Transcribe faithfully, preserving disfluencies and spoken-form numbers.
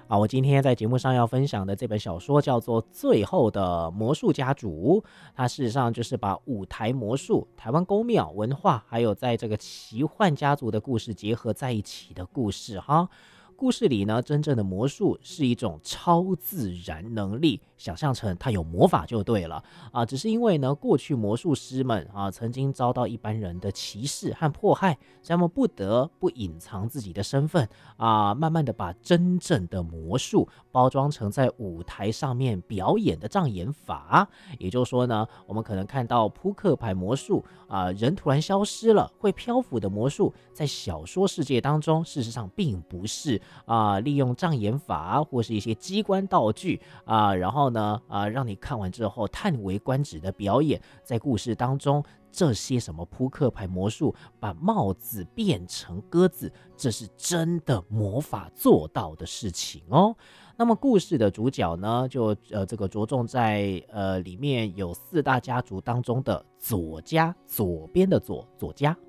啊，我今天在节目上要分享的这本小说叫做《最后的魔术家族》，它事实上就是把舞台魔术、台湾宫庙文化，还有在这个奇幻家族的故事结合在一起的故事哈。故事里呢，真正的魔术是一种超自然能力，想象成它有魔法就对了啊。只是因为呢，过去魔术师们啊，曾经遭到一般人的歧视和迫害，所以他们不得不隐藏自己的身份啊，慢慢的把真正的魔术包装成在舞台上面表演的障眼法。也就是说呢，我们可能看到扑克牌魔术啊，人突然消失了，会漂浮的魔术，在小说世界当中，事实上并不是啊，利用障眼法或是一些机关道具啊，然后呢啊，让你看完之后叹为观止的表演，在故事当中。这些什么扑克牌魔术，把帽子变成鸽子，这是真的魔法做到的事情哦。那么故事的主角呢，就呃这个着重在呃里面有四大家族当中的左家，左边的左左家